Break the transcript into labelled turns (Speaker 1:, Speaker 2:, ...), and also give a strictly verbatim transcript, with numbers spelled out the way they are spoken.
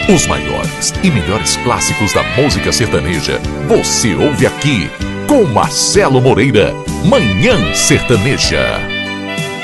Speaker 1: Os maiores e melhores clássicos da música sertaneja você ouve aqui com Marcelo Moreira. Manhã Sertaneja.